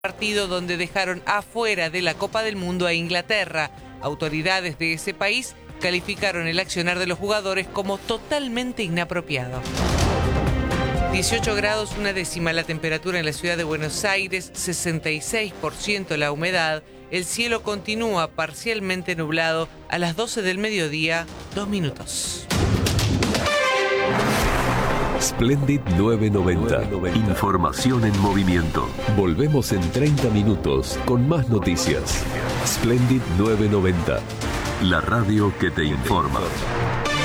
partido donde dejaron afuera de la Copa del Mundo a Inglaterra. Autoridades de ese país calificaron el accionar de los jugadores como totalmente inapropiado. 18 grados, una décima la temperatura en la ciudad de Buenos Aires, 66% la humedad. El cielo continúa parcialmente nublado a las 12 del mediodía, 2 minutos. Splendid 990. Información en movimiento. Volvemos en 30 minutos con más noticias. Splendid 990. La radio que te informa.